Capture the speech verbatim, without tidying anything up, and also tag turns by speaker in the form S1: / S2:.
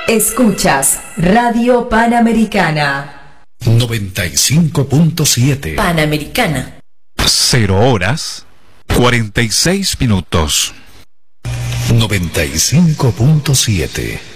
S1: Escuchas Radio Panamericana.
S2: noventa y cinco punto siete.
S1: Panamericana.
S3: Cero horas, cuarenta y seis minutos.
S2: noventa y cinco punto siete.